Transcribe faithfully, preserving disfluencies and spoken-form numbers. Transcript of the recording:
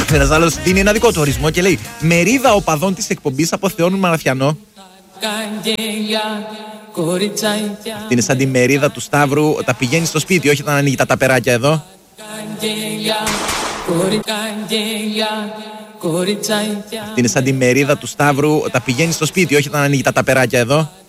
Ένας άλλος δίνει ένα δικό του ορισμό και λέει: μερίδα οπαδών της εκπομπής αποθεώνουν Μαραθιανό. Αυτή είναι σαν τη μερίδα του Σταύρου όταν πηγαίνει στο σπίτι, όχι όταν ανοίγει τα ταπεράκια εδώ. Αυτή είναι σαν τη μερίδα του Σταύρου όταν πηγαίνει στο σπίτι, όχι όταν ανοίγει τα ταπεράκια εδώ.